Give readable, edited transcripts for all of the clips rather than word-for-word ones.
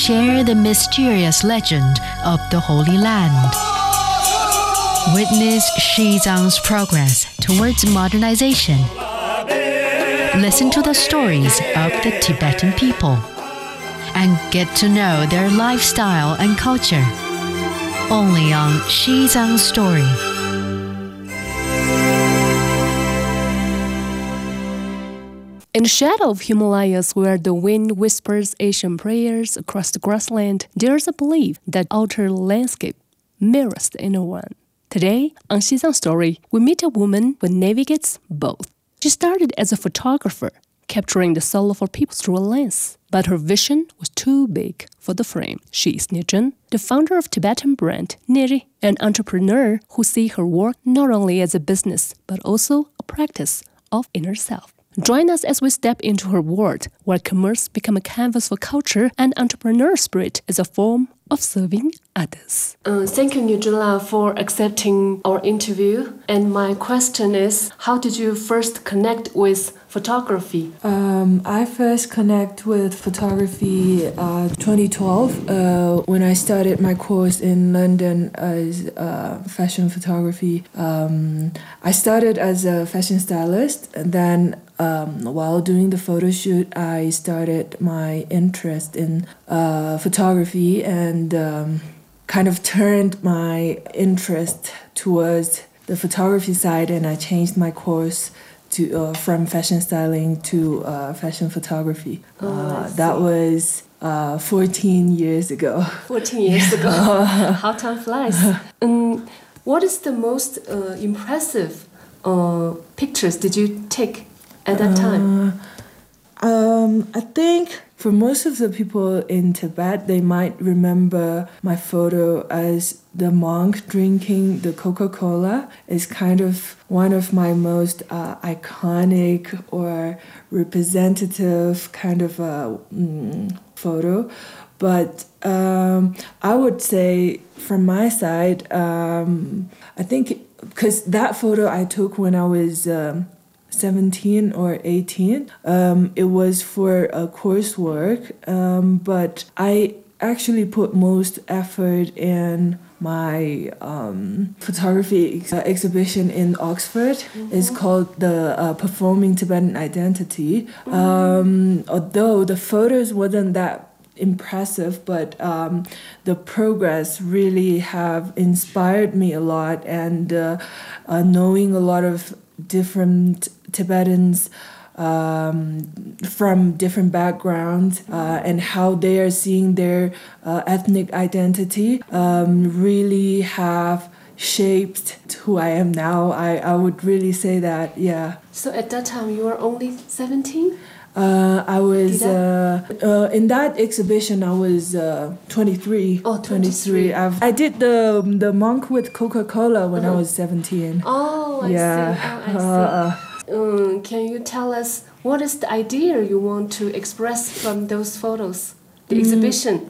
share the mysterious legend of the Holy Land. Witness Xizang's progress towards modernization. Listen to the stories of the Tibetan people and get to know their lifestyle and culture. Only on Xizang's Story. In the shadow of Himalayas, where the wind whispers Asian prayers across the grassland, there's a belief that outer landscape mirrors the inner one. Today, on Xizang's Story, we meet a woman who navigates both. She started as a photographer, capturing the soul of her people through a lens. But her vision was too big for the frame. She is Nijun, the founder of Tibetan brand Niri, an entrepreneur who sees her work not only as a business, but also a practice of inner self. Join us as we step into her world, where commerce becomes a canvas for culture and entrepreneur spirit as a form of serving others. Thank you, Nijun, for accepting our interview. And my question is, how did you first connect with photography? I first connect with photography 2012 when I started my course in London as fashion photography. I started as a fashion stylist, and then while doing the photo shoot, I started my interest in photography and kind of turned my interest towards the photography side, and I changed my course to from fashion styling to fashion photography. That was 14 years ago. 14 years ago. How time flies. What is the most impressive pictures did you take at that time? I think for most of the people in Tibet, they might remember my photo as the monk drinking the Coca-Cola. It's kind of one of my most iconic or representative kind of photo. But I would say from my side, I think because that photo I took when I was 17 or 18. It was for a coursework, but I actually put most effort in my photography exhibition in Oxford. Mm-hmm. It's called the Performing Tibetan Identity. Mm-hmm. Although the photos wasn't that impressive, but the progress really have inspired me a lot, and knowing a lot of different Tibetans from different backgrounds and how they are seeing their ethnic identity really have shaped who I am now. I would really say that, yeah. So at that time you were only 17? I was in that exhibition. I was 23. Oh, 23. I did the monk with Coca-Cola when I was 17. Oh, I see. Oh, I see. Can you tell us what is the idea you want to express from those photos? The exhibition.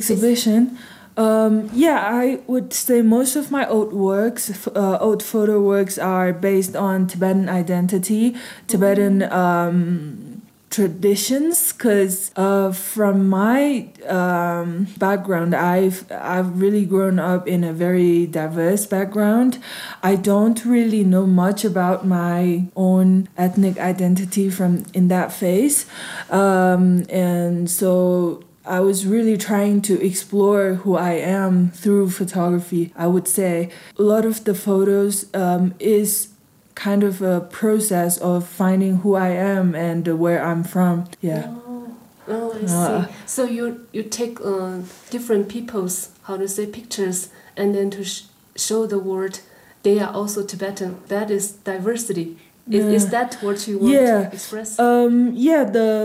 I would say most of my old photo works are based on Tibetan identity, Tibetan traditions, because from my background, I've really grown up in a very diverse background. I don't really know much about my own ethnic identity in that phase, and so I was really trying to explore who I am through photography. I would say a lot of the photos is kind of a process of finding who I am and where I'm from. Yeah. Oh, I see. So you take different people's, pictures, and then to show the world they are also Tibetan. That is diversity. Is that what you want to express? The